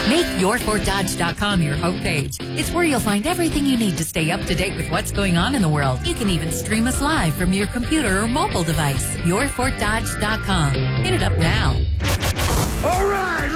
Make YourFortDodge.com your homepage. It's where you'll find everything you need to stay up to date with what's going on in the world. You can even stream us live from your computer or mobile device. YourFortDodge.com. Hit it up now. All right.